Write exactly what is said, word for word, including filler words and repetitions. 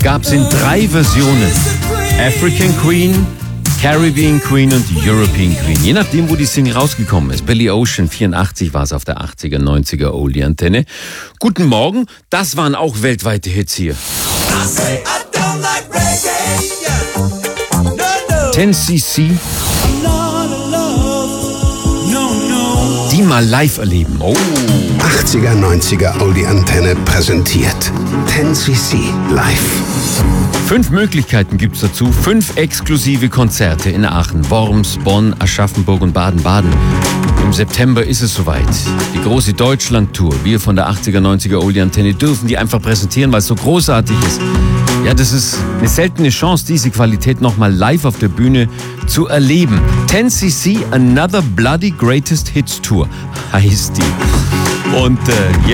gab es in drei Versionen. African Queen, Caribbean Queen und European Queen. Je nachdem, wo die Single rausgekommen ist. Billy Ocean, vierundachtzig war es auf der achtziger, neunziger Oldie-Antenne. Guten Morgen, das waren auch weltweite Hits hier. ten C C. Die mal live erleben. Oh. achtziger, neunziger Oldie-Antenne präsentiert ten C C live. Fünf Möglichkeiten gibt's dazu. Fünf exklusive Konzerte in Aachen, Worms, Bonn, Aschaffenburg und Baden-Baden. Im September ist es soweit. Die große Deutschland-Tour. Wir von der achtziger, neunziger Oldie-Antenne dürfen die einfach präsentieren, weil es so großartig ist. Ja, das ist eine seltene Chance, diese Qualität nochmal live auf der Bühne zu erleben. ten C C, Another Bloody Greatest Hits Tour heißt die. Und äh,